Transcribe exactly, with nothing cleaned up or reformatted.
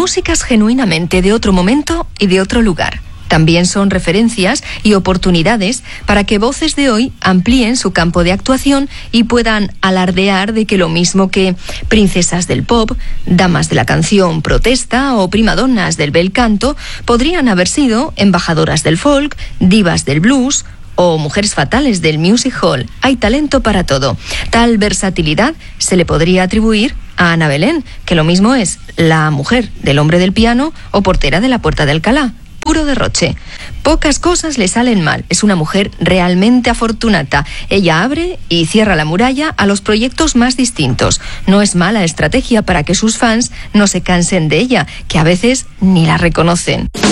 músicas genuinamente de otro momento y de otro lugar. También son referencias y oportunidades para que voces de hoy amplíen su campo de actuación y puedan alardear de que lo mismo que princesas del pop, damas de la canción protesta o primadonnas del bel canto podrían haber sido embajadoras del folk, divas del blues o mujeres fatales del music hall. Hay talento para todo. Tal versatilidad se le podría atribuir a Ana Belén, que lo mismo es la mujer del hombre del piano o portera de la Puerta de Alcalá. Puro derroche. Pocas cosas le salen mal. Es una mujer realmente afortunada. Ella abre y cierra la muralla a los proyectos más distintos. No es mala estrategia para que sus fans no se cansen de ella, que a veces ni la reconocen.